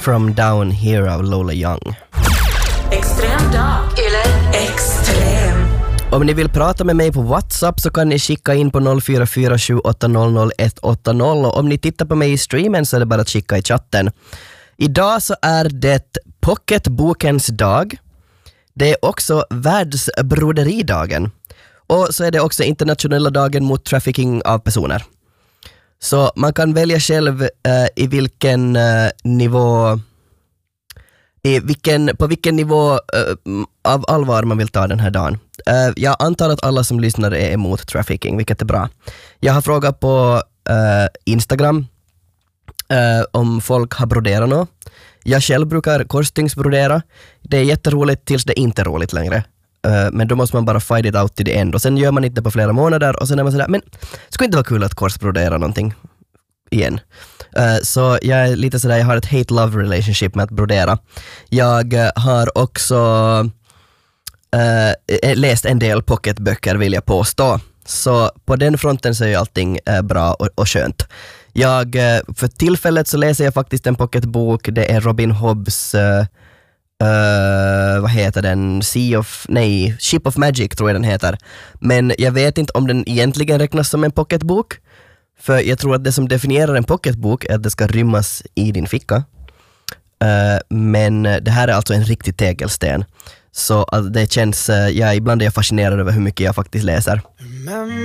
From Down Here av Lola Young. Extrem dag eller extrem. Om ni vill prata med mig på WhatsApp så kan ni skicka in på 0447800180 och om ni tittar på mig i streamen så är det bara att skicka i chatten. Idag så är det pocketbokens dag. Det är också världsbroderidagen. Och så är det också internationella dagen mot trafficking av personer. Så man kan välja själv i vilken nivå... på vilken nivå av allvar man vill ta den här dagen. Jag antar att alla som lyssnar är emot trafficking, vilket är bra. Jag har frågat på Instagram om folk har broderat något. Jag själv brukar korsstygnsbrodera. Det är jätteroligt tills det inte är roligt längre. Men då måste man bara fight it out till det end. Och sen gör man inte på flera månader och sen är man sådär, men det skulle inte vara kul att korsbrodera någonting igen. Så jag är lite sådär, jag har ett hate-love relationship med att brodera. Jag har också läst en del pocketböcker vill jag påstå. Så på den fronten så är allting bra och skönt. För tillfället så läser jag faktiskt en pocketbok. Det är Robin Hobbs vad heter den? Ship of Magic tror jag den heter. Men jag vet inte om den egentligen räknas som en pocketbok. För jag tror att det som definierar en pocketbok är att det ska rymmas i din ficka. Men det här är alltså en riktig tegelsten. Så det känns, ibland är jag fascinerad över hur mycket jag faktiskt läser.